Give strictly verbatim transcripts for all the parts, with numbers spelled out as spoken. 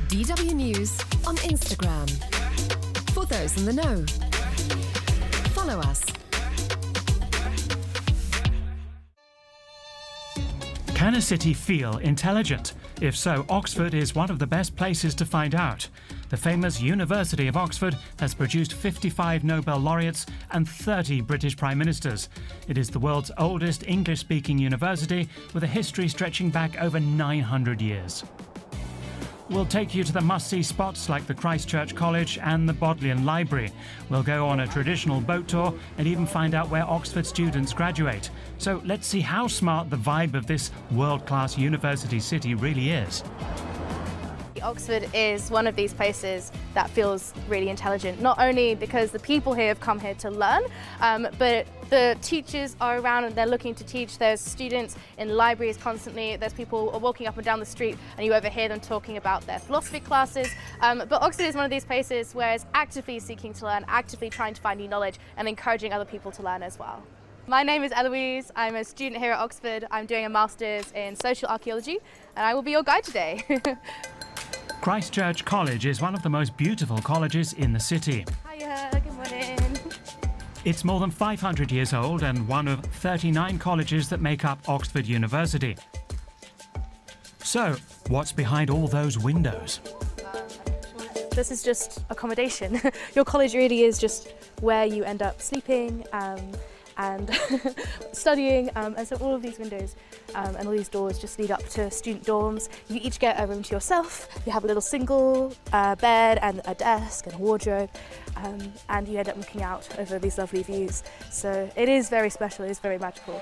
D W News on Instagram. For those in the know. Follow us. Can a city feel intelligent? If so, Oxford is one of the best places to find out. The famous University of Oxford has produced fifty-five Nobel laureates and thirty British Prime Ministers. It is the world's oldest English-speaking university with a history stretching back over nine hundred years. We'll take you to the must-see spots like the Christ Church College and the Bodleian Library. We'll go on a traditional boat tour and even find out where Oxford students graduate. So let's see how smart the vibe of this world-class university city really is. Oxford is one of these places that feels really intelligent, not only because the people here have come here to learn, um, but the teachers are around and they're looking to teach. There's students in libraries constantly, there's people walking up and down the street and you overhear them talking about their philosophy classes. Um, but Oxford is one of these places where it's actively seeking to learn, actively trying to find new knowledge and encouraging other people to learn as well. My name is Eloise, I'm a student here at Oxford. I'm doing a Master's in Social Archaeology and I will be your guide today. Christ Church College is one of the most beautiful colleges in the city. Hiya, good morning. It's more than five hundred years old and one of thirty-nine colleges that make up Oxford University. So, what's behind all those windows? This is just accommodation. Your college really is just where you end up sleeping um, and studying, um, and so all of these windows um, and all these doors just lead up to student dorms. You each get a room to yourself, you have a little single uh, bed and a desk and a wardrobe, um, and you end up looking out over these lovely views. So it is very special, it is very magical.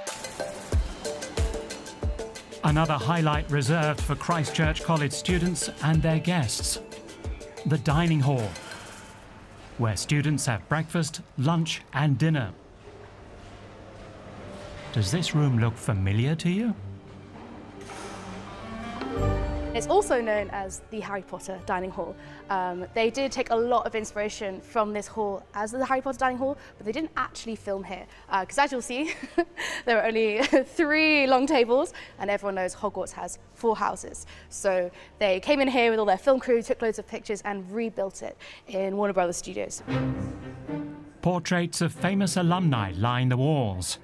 Another highlight reserved for Christ Church College students and their guests. The dining hall, where students have breakfast, lunch and dinner. Does this room look familiar to you? It's also known as the Harry Potter Dining Hall. Um, they did take a lot of inspiration from this hall as the Harry Potter Dining Hall, but they didn't actually film here. Because uh, as you'll see, there are only three long tables, and everyone knows Hogwarts has four houses. So they came in here with all their film crew, took loads of pictures, and rebuilt it in Warner Brothers Studios. Portraits of famous alumni line the walls.